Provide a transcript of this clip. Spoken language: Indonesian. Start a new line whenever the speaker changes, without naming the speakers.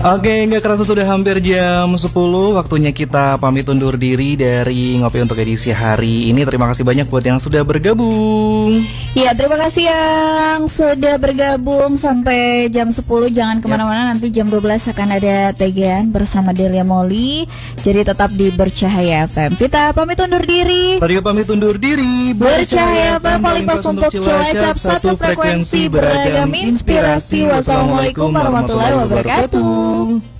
Oke, nggak kerasa sudah hampir jam 10. Waktunya kita pamit undur diri dari Ngopi untuk edisi hari ini. Terima kasih banyak buat yang sudah bergabung.
Ya, terima kasih yang sudah bergabung sampai jam 10. Jangan kemana-mana, nanti jam 12 akan ada TGN bersama Delia Molly. Jadi tetap di Bercahaya FM. Kita pamit undur diri.
Radio pamit undur diri.
Bercahaya FM paling pas untuk Cilacap, satu frekuensi beragam inspirasi. Wassalamualaikum warahmatullahi wabarakatuh.